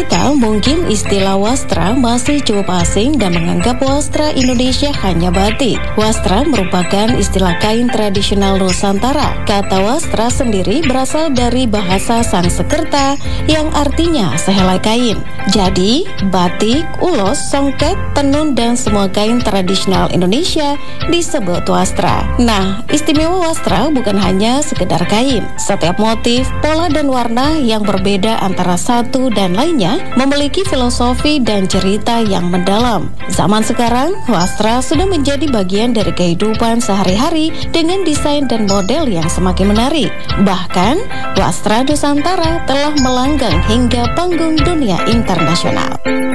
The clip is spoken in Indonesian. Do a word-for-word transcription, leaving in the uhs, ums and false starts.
Mereka mungkin istilah wastra masih cukup asing dan menganggap wastra Indonesia hanya batik. Wastra merupakan istilah kain tradisional Nusantara. Kata wastra sendiri berasal dari bahasa Sanskerta yang artinya sehelai kain. Jadi, batik, ulos, songket, tenun, dan semua kain tradisional Indonesia disebut wastra. Nah, istimewa wastra bukan hanya sekedar kain. Setiap motif, pola, dan warna yang berbeda antara satu dan lainnya memiliki filosofi dan cerita yang mendalam. Zaman sekarang, wastra sudah menjadi bagian dari kehidupan sehari-hari dengan desain dan model yang semakin menarik. Bahkan, wastra Nusantara telah melanggang hingga panggung dunia internasional.